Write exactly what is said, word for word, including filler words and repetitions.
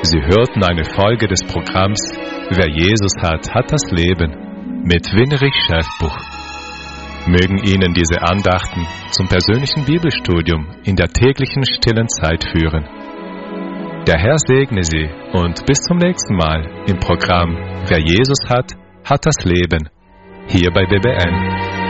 Sie hörten eine Folge des Programms Wer Jesus hat, hat das Leben mit Winnerich Schäfbuch. Mögen Ihnen diese Andachten zum persönlichen Bibelstudium in der täglichen stillen Zeit führen. Der Herr segne Sie und bis zum nächsten Mal im Programm Wer Jesus hat, hat das Leben, hier bei B B N.